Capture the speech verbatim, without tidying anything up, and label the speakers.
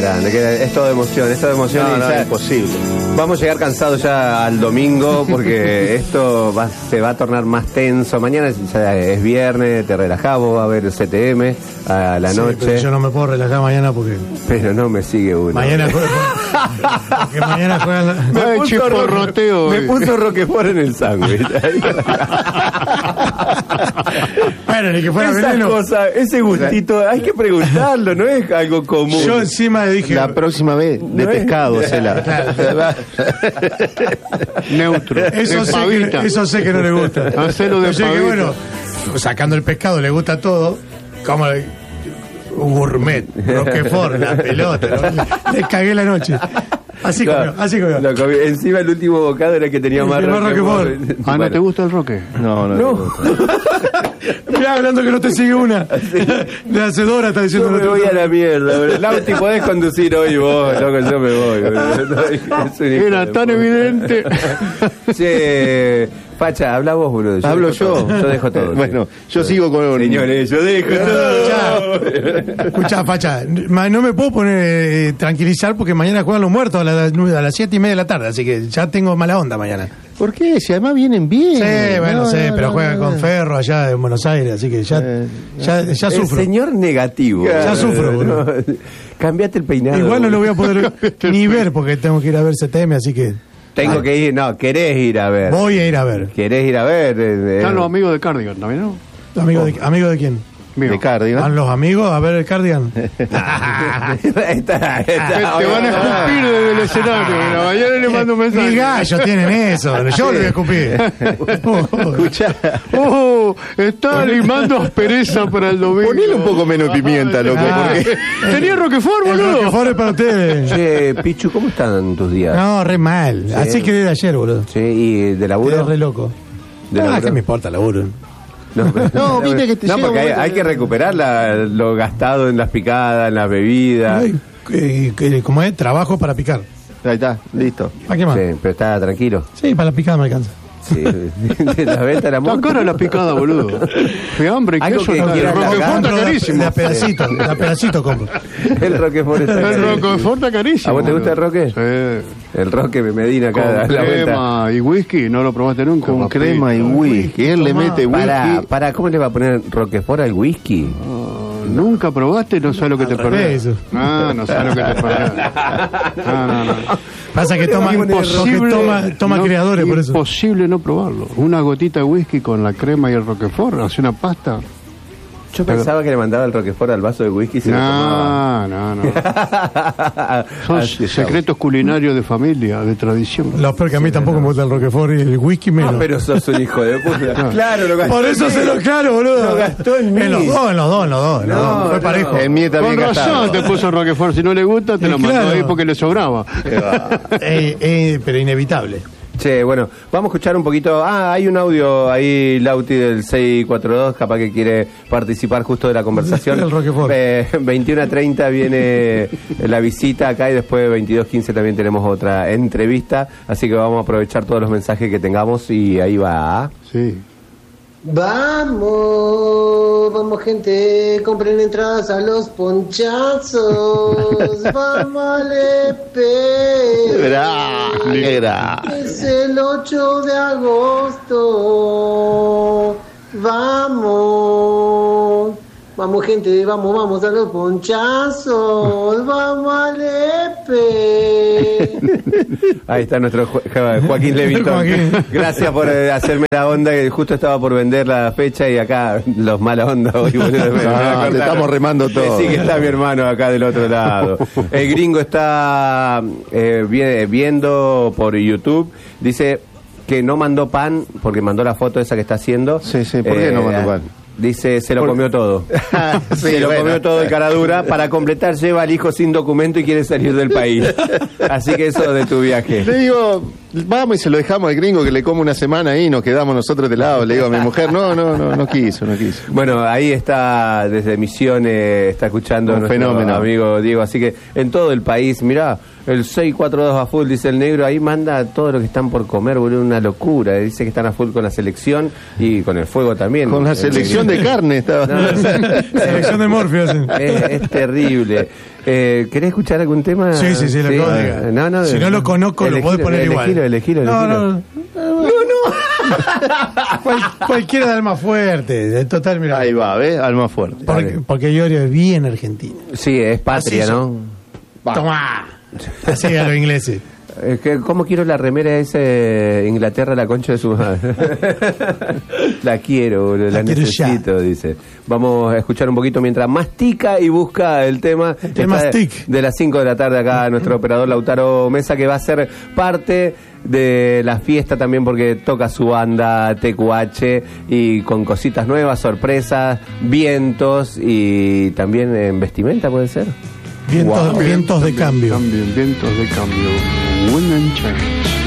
Speaker 1: grande, que es todo emoción, es todo emoción.
Speaker 2: No,
Speaker 1: y
Speaker 2: no,
Speaker 1: ya,
Speaker 2: es imposible.
Speaker 1: Vamos a llegar cansados ya al domingo porque esto va, se va a tornar más tenso. Mañana ya es viernes, te relajás, vos va a ver C T M a la
Speaker 3: Sí,
Speaker 1: noche.
Speaker 3: pero yo no me puedo relajar mañana porque
Speaker 1: Pero no me sigue uno.
Speaker 3: mañana juega, porque mañana juegan la-
Speaker 1: Me
Speaker 2: Ay,
Speaker 1: puso,
Speaker 2: chisporroteo,
Speaker 1: ro- me
Speaker 2: eh.
Speaker 1: puso Roquefort en el sándwich.
Speaker 3: Bueno, ni que fuera
Speaker 1: Esa
Speaker 3: veneno.
Speaker 1: cosa, ese gustito, hay que preguntarlo, no es algo común.
Speaker 3: Yo encima dije
Speaker 2: La próxima vez, de
Speaker 1: No es-
Speaker 2: pescado, Cela. Neutro.
Speaker 3: eso
Speaker 2: de
Speaker 3: sé,
Speaker 2: pavita.
Speaker 3: que, eso sé que no le gusta.
Speaker 2: Hacelo de
Speaker 3: Yo dije,
Speaker 2: pavita.
Speaker 3: bueno, sacando el pescado le gusta todo, como un gourmet, Roquefort, la pelota, ¿no? Le cagué la noche. Así
Speaker 1: Claro,
Speaker 3: comió, así comió.
Speaker 1: lo comí. Encima el último bocado era el que tenía
Speaker 3: El
Speaker 1: más
Speaker 3: que más
Speaker 1: Roquefort.
Speaker 3: Roquefort.
Speaker 2: Ah, ¿no
Speaker 1: Bueno.
Speaker 2: te gusta el roque? No, no.
Speaker 1: No.
Speaker 3: Mirá, hablando que no te sigue una. De hacedora está diciendo.
Speaker 1: Yo me
Speaker 3: el otro.
Speaker 1: voy a la mierda, boludo. Lauti, podés conducir hoy vos, loco, yo me voy, boludo. Es un hijo
Speaker 2: Era
Speaker 1: de
Speaker 2: tan
Speaker 1: puta.
Speaker 2: evidente.
Speaker 1: Che, Facha, habla vos, boludo. Yo
Speaker 2: Hablo
Speaker 1: dejo
Speaker 2: yo.
Speaker 1: todo. Yo dejo todo.
Speaker 2: Bueno,
Speaker 1: sí.
Speaker 2: yo sigo con.
Speaker 1: Señores, yo dejo todo.
Speaker 3: Escuchá, escuchá, Facha, ma- no me puedo poner eh, tranquilizar porque mañana juegan los muertos a, la- a las siete y media de la tarde, así que ya tengo mala onda mañana.
Speaker 2: ¿Por qué? Si además vienen bien.
Speaker 3: Sí, bueno,
Speaker 2: No,
Speaker 3: sí,
Speaker 2: no,
Speaker 3: pero
Speaker 2: no,
Speaker 3: juegan
Speaker 2: no.
Speaker 3: con Ferro allá en Buenos Aires, así que ya,
Speaker 2: Eh,
Speaker 3: ya, ya
Speaker 1: El
Speaker 3: sufro.
Speaker 1: señor negativo.
Speaker 3: Ya sufro, boludo.
Speaker 1: No, cambiate el peinado.
Speaker 3: Igual no lo voy a
Speaker 1: boludo.
Speaker 3: poder ni ver porque tengo que ir a ver C T M, así que
Speaker 1: Tengo que ir, no, querés ir a ver.
Speaker 3: voy a ir a ver.
Speaker 1: Querés ir a ver. eh,
Speaker 2: Están
Speaker 1: eh,
Speaker 2: los amigos de Cardigan también, ¿no?
Speaker 3: ¿Amigo de, amigo de quién?
Speaker 2: Mío.
Speaker 1: De Cardigan.
Speaker 3: ¿Van los amigos a ver el Cardigan?
Speaker 1: Está- está-
Speaker 2: Te van a escupir desde el escenario. Mira, mañana le mando un mensaje.
Speaker 3: Ni gallos tienen eso, yo le voy a escupir.
Speaker 2: Escuchá. Oh, está limando aspereza para el domingo.
Speaker 4: Ponele un poco menos de pimienta, loco,
Speaker 3: Ah.
Speaker 4: porque
Speaker 2: Tenía Roquefort,
Speaker 3: El
Speaker 2: boludo.
Speaker 3: Roquefort es para ustedes.
Speaker 1: Che, Pichu, ¿cómo están tus días?
Speaker 3: No, re mal. Así que desde ayer, boludo.
Speaker 1: Sí, ¿y de
Speaker 3: Quedé
Speaker 1: laburo?
Speaker 3: re loco.
Speaker 1: ¿De
Speaker 3: Ah,
Speaker 1: laburo?
Speaker 3: ¿qué me importa laburo?
Speaker 1: No, pero-
Speaker 2: No, viste que te
Speaker 1: no,
Speaker 2: llega
Speaker 1: porque
Speaker 2: un
Speaker 1: hay,
Speaker 2: momento
Speaker 1: hay
Speaker 2: que-
Speaker 1: que recuperar la- lo gastado en las picadas, en las bebidas.
Speaker 3: Ay, eh, eh, ¿Cómo es? Trabajo para picar.
Speaker 4: ahí está, listo.
Speaker 3: ¿Para qué más?
Speaker 1: Sí, pero está tranquilo.
Speaker 3: Sí, para la picada me alcanza.
Speaker 1: Sí, de la venta de la
Speaker 2: Está
Speaker 1: monta.
Speaker 2: cara la picada, boludo. Qué hambre,
Speaker 1: Algo
Speaker 2: queso.
Speaker 1: que
Speaker 2: está-
Speaker 1: quiera
Speaker 2: El Roquefort
Speaker 1: largar.
Speaker 2: está
Speaker 3: de, a-
Speaker 2: carísimo.
Speaker 3: de a pedacito, de a pedacito compro.
Speaker 1: El Roquefort está
Speaker 2: El
Speaker 1: carísimo.
Speaker 2: Roquefort está carísimo.
Speaker 1: ¿A vos te gusta el
Speaker 2: boludo.
Speaker 1: roque?
Speaker 2: Sí.
Speaker 1: El Roque me Medina acá
Speaker 2: Con
Speaker 1: a la vuelta.
Speaker 2: crema y whisky, ¿no lo probaste nunca?
Speaker 4: Con
Speaker 2: papito?
Speaker 4: crema y whisky. Él le mete whisky.
Speaker 1: Para, para, ¿cómo le va a poner Roquefort al whisky?
Speaker 2: ¿Nunca probaste? No sabes lo que te
Speaker 3: revés,
Speaker 2: perdés.
Speaker 3: eso.
Speaker 2: Ah, no sabes lo que te perdés. No, no, no.
Speaker 3: Pasa que toma, porque toma, toma
Speaker 2: no,
Speaker 3: creadores, por eso.
Speaker 2: Imposible no probarlo. Una gotita de whisky con la crema y el Roquefort, hace una pasta.
Speaker 1: Yo pensaba que le mandaba el Roquefort al vaso de whisky y se lo tomaba.
Speaker 2: No, no, no. Son
Speaker 1: Así está.
Speaker 2: secretos culinarios de familia, de tradición.
Speaker 3: Lo peor que a mí tampoco me gusta el Roquefort y el whisky menos.
Speaker 1: Ah, pero sos un hijo de puta. Claro, lo gastó
Speaker 3: Por
Speaker 1: en
Speaker 3: eso
Speaker 1: mí.
Speaker 3: se lo claro, boludo.
Speaker 1: Lo gastó en mí.
Speaker 3: En los dos, en los dos, en los dos. en los
Speaker 1: No,
Speaker 3: dos. Fue
Speaker 1: no.
Speaker 3: parejo.
Speaker 4: El mío también
Speaker 2: Con razón
Speaker 4: gastado.
Speaker 2: te puso Roquefort. Si no le gusta, te
Speaker 3: Eh,
Speaker 2: lo mandó
Speaker 3: claro.
Speaker 2: ahí porque le sobraba.
Speaker 3: Eh, eh, pero inevitable.
Speaker 1: Che, bueno, vamos a escuchar un poquito. Ah, hay un audio ahí, Lauti, del seis cuatro dos, capaz que quiere participar justo de la conversación.
Speaker 3: El Roquefort.
Speaker 1: Eh, veintiuno a treinta viene la visita acá y después de veintidós quince también tenemos otra entrevista. Así que vamos a aprovechar todos los mensajes que tengamos y ahí va.
Speaker 2: Sí.
Speaker 5: Vamos, vamos gente, compren entradas a los ponchazos, vamos al E P,
Speaker 4: Gra, gra.
Speaker 5: es el ocho de agosto, vamos, vamos gente, vamos, vamos a los ponchazos, vamos al E P.
Speaker 1: Ahí está nuestro Jo- Jo- Joaquín Levington.
Speaker 3: Joaquín.
Speaker 1: Gracias por eh, hacerme la onda, que justo estaba por vender la fecha y acá los mala onda hoy, boludo, me- me
Speaker 4: No,
Speaker 1: cortaron.
Speaker 4: te estamos remando todo.
Speaker 1: Sí, que está mi hermano acá del otro lado. El gringo está eh, vi- viendo por YouTube, dice que no mandó pan porque mandó la foto esa que está haciendo.
Speaker 4: Sí, sí, ¿por qué no mandó pan?
Speaker 1: Dice, se lo
Speaker 4: Por-
Speaker 1: comió todo.
Speaker 4: Sí,
Speaker 1: se lo
Speaker 4: bueno.
Speaker 1: comió todo el cara dura. Para completar, lleva al hijo sin documento y quiere salir del país. Así que eso de tu viaje.
Speaker 4: Le digo, vamos y se lo dejamos al gringo que le come una semana ahí y nos quedamos nosotros de lado. Le digo a mi mujer, no, no, no, no quiso, no quiso.
Speaker 1: Bueno, ahí está desde Misiones, está escuchando
Speaker 4: Un
Speaker 1: nuestro
Speaker 4: fenómeno.
Speaker 1: amigo Diego. Así que en todo el país, mirá, el seis cuatro dos a full, dice el negro, ahí manda todo lo que están por comer, boludo, una locura. Dice que están a full con la selección y con el fuego también.
Speaker 4: Con la selección de carne estaba.
Speaker 1: No, no,
Speaker 3: Selección de Morphy hacen.
Speaker 1: es, es terrible. Eh, ¿Querés escuchar algún tema?
Speaker 3: Sí, sí, sí, lo que vos digas.
Speaker 1: No, no,
Speaker 3: si no lo conozco,
Speaker 1: elegilo,
Speaker 3: lo podés poner
Speaker 1: elegilo,
Speaker 3: igual.
Speaker 1: Elegilo, elegilo,
Speaker 3: no,
Speaker 1: elegilo.
Speaker 3: no, no, no. Cual, cualquiera de alma fuerte. En total, mira.
Speaker 4: Ahí va, ¿ves? Alma fuerte.
Speaker 3: Porque, porque Iorio es bien argentino.
Speaker 1: Sí, es patria,
Speaker 3: Así
Speaker 1: ¿no?
Speaker 4: Va.
Speaker 3: Tomá. Así a los ingleses.
Speaker 1: Es que, ¿cómo quiero la remera ese Inglaterra, la concha de su madre? La quiero, boludo, la,
Speaker 3: La quiero
Speaker 1: necesito, dice. Vamos a escuchar un poquito mientras mastica y busca el tema.
Speaker 3: El tema
Speaker 1: Está
Speaker 3: stick.
Speaker 1: De las cinco de la tarde acá, nuestro operador Lautaro Mesa, que va a ser parte de la fiesta también porque toca su banda T Q H y con cositas nuevas, sorpresas, vientos y también en vestimenta, ¿puede ser?
Speaker 3: Vientos,
Speaker 2: Wow.
Speaker 3: vientos de cambio.
Speaker 2: Cambio, vientos de cambio. Wind and change.